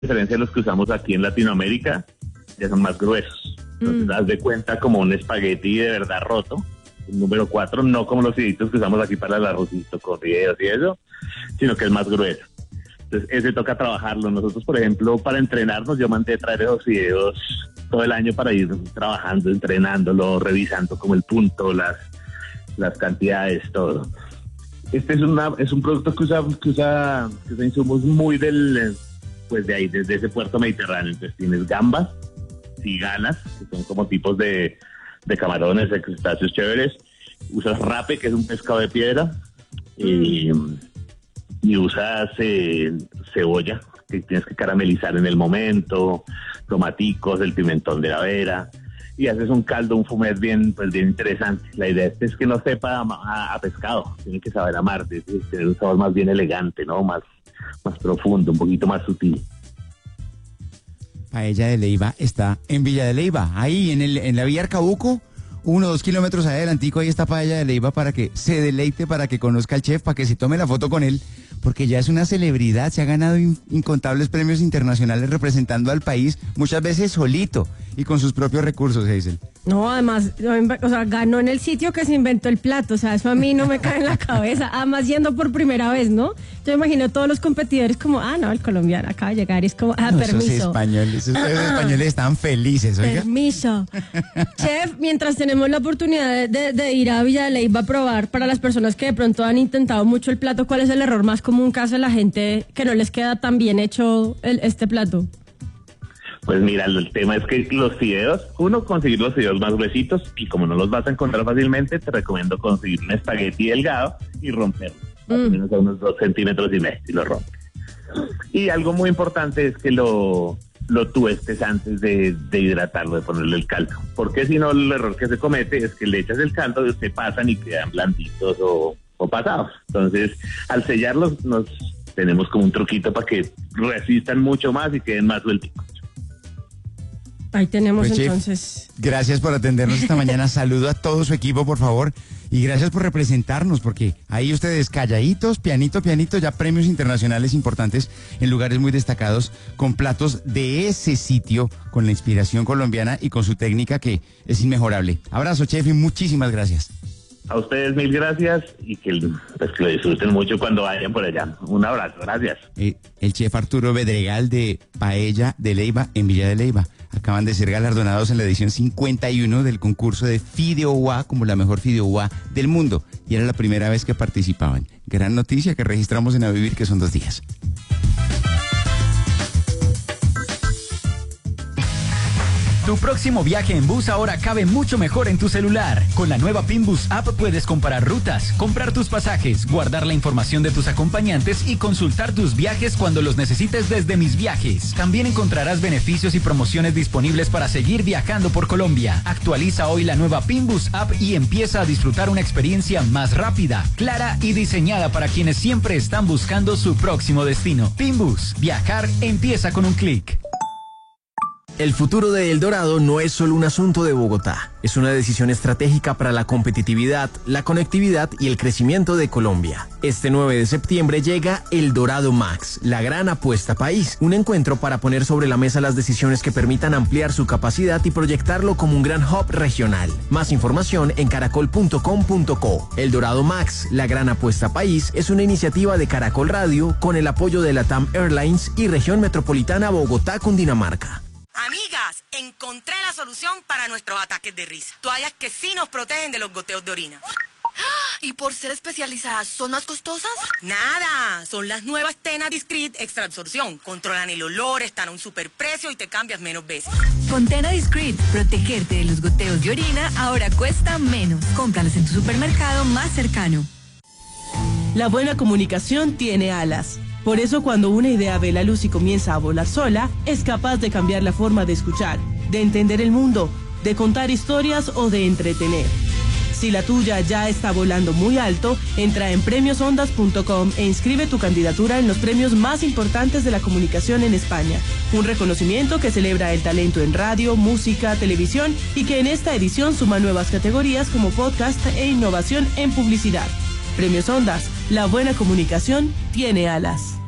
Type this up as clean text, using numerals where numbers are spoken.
diferencia de los que usamos aquí en Latinoamérica, ya son más gruesos. Entonces, haz de cuenta como un espagueti de verdad roto, el número 4, no como los fideos que usamos aquí para el arrocito con fideos y eso, sino que es más grueso. Entonces, ese toca trabajarlo. Nosotros, por ejemplo, para entrenarnos, yo mandé traer esos fideos todo el año para ir trabajando, entrenándolo, revisando como el punto, las cantidades, todo. Este es un producto que usa insumos muy pues de ahí, desde ese puerto mediterráneo. Entonces tienes gambas, cigalas, que son como tipos de camarones, de crustáceos chéveres. Usas rape, que es un pescado de piedra, y usas cebolla, que tienes que caramelizar en el momento, tomaticos, el pimentón de la vera, y haces un caldo, un fumet bien interesante. La idea es que no sepa a pescado, tiene que saber a mar, tener un sabor más bien elegante, ¿no? Más profundo, un poquito más sutil. Paella de Leyva está en Villa de Leyva, ahí en la vía Arcabuco, 1 o 2 kilómetros adelantico, ahí está Paella de Leyva para que se deleite, para que conozca al chef, para que se tome la foto con él, porque ya es una celebridad, se ha ganado incontables premios internacionales representando al país, muchas veces solito y con sus propios recursos, Hazel. No, además, o sea, ganó en el sitio que se inventó el plato, o sea, eso a mí no me cae en la cabeza, además yendo por primera vez, ¿no? Yo imagino a todos los competidores como, no, el colombiano acaba de llegar y es como, no, permiso. Esos españoles están felices, oiga. Permiso. Chef, mientras tenemos la oportunidad de ir a Villa de Leyva a probar, para las personas que de pronto han intentado mucho el plato, ¿cuál es el error más común que hace la gente que no les queda tan bien hecho este plato? Pues mira, el tema es que los fideos, conseguir los fideos más gruesitos, y como no los vas a encontrar fácilmente, te recomiendo conseguir un espagueti delgado y romperlo, más o menos a unos 2,5 centímetros y lo rompes. Y algo muy importante es que lo tuestes antes de hidratarlo, de ponerle el caldo, porque si no, el error que se comete es que le echas el caldo y se pasan y quedan blanditos o pasados. Entonces, al sellarlos, tenemos como un truquito para que resistan mucho más y queden más suelticos. Ahí tenemos pues, entonces. Chef, gracias por atendernos esta mañana. Saludo a todo su equipo, por favor. Y gracias por representarnos, porque ahí ustedes calladitos, pianito, ya premios internacionales importantes en lugares muy destacados, con platos de ese sitio, con la inspiración colombiana y con su técnica que es inmejorable. Abrazo, chef, y muchísimas gracias. A ustedes 1000 gracias y que lo disfruten mucho cuando vayan por allá. Un abrazo, gracias. El chef Arturo Bedregal de Paella de Leyva en Villa de Leyva. Acaban de ser galardonados en la edición 51 del concurso de Fideuá como la mejor Fideuá del mundo. Y era la primera vez que participaban. Gran noticia que registramos en A Vivir, que son 2 días. Tu próximo viaje en bus ahora cabe mucho mejor en tu celular. Con la nueva Pinbus App puedes comparar rutas, comprar tus pasajes, guardar la información de tus acompañantes y consultar tus viajes cuando los necesites desde Mis Viajes. También encontrarás beneficios y promociones disponibles para seguir viajando por Colombia. Actualiza hoy la nueva Pinbus App y empieza a disfrutar una experiencia más rápida, clara y diseñada para quienes siempre están buscando su próximo destino. Pinbus, viajar empieza con un clic. El futuro de El Dorado no es solo un asunto de Bogotá, es una decisión estratégica para la competitividad, la conectividad y el crecimiento de Colombia. Este 9 de septiembre llega El Dorado Max, la gran apuesta país, un encuentro para poner sobre la mesa las decisiones que permitan ampliar su capacidad y proyectarlo como un gran hub regional. Más información en caracol.com.co. El Dorado Max, la gran apuesta país, es una iniciativa de Caracol Radio con el apoyo de LATAM Airlines y Región Metropolitana Bogotá, Cundinamarca. Amigas, encontré la solución para nuestros ataques de risa. Toallas que sí nos protegen de los goteos de orina. ¿Y por ser especializadas, son más costosas? Nada, son las nuevas Tena Discreet Extra Absorción. Controlan el olor, están a un superprecio y te cambias menos veces. Con Tena Discreet, protegerte de los goteos de orina ahora cuesta menos. Cómpralos en tu supermercado más cercano. La buena comunicación tiene alas. Por eso cuando una idea ve la luz y comienza a volar sola, es capaz de cambiar la forma de escuchar, de entender el mundo, de contar historias o de entretener. Si la tuya ya está volando muy alto, entra en premiosondas.com e inscribe tu candidatura en los premios más importantes de la comunicación en España. Un reconocimiento que celebra el talento en radio, música, televisión y que en esta edición suma nuevas categorías como podcast e innovación en publicidad. Premios Ondas, la buena comunicación tiene alas.